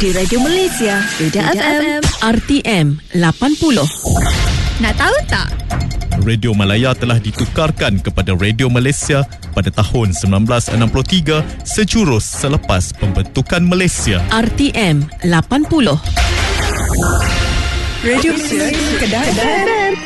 di Radio Malaysia, Kedah FM, RTM 80. Nak tahu tak? Radio Malaya telah ditukarkan kepada Radio Malaysia pada tahun 1963 sejurus selepas pembentukan Malaysia. RTM 80. Radio Malaysia, Kedah FM.